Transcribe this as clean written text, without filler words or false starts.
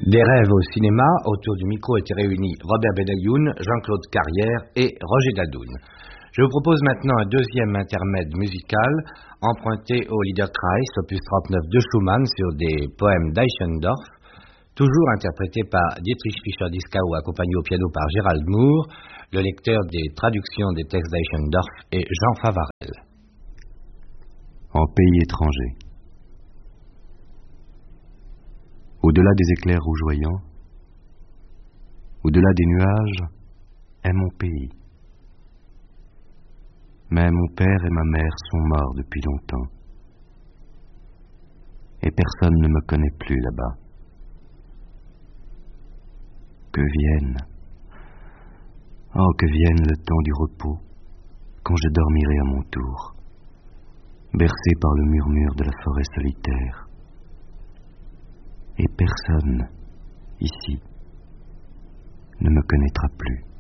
Des rêves au cinéma, autour du micro étaient réunis Robert Benayoun, Jean-Claude Carrière et Roger Dadoun. Je vous propose maintenant un deuxième intermède musical emprunté au Liederkreis, opus 39 de Schumann sur des poèmes d'Eichendorff, toujours interprété par Dietrich Fischer-Dieskau, accompagné au piano par Gérald Moore, le lecteur des traductions des textes d'Eichendorff est Jean Favarel. En pays étranger. Au-delà des éclairs rougeoyants, au-delà des nuages, est mon pays. Mais mon père et ma mère sont morts depuis longtemps. Et personne ne me connaît plus là-bas. Que vienne, oh que vienne le temps du repos, quand je dormirai à mon tour, bercé par le murmure de la forêt solitaire. Et personne, ici, ne me connaîtra plus.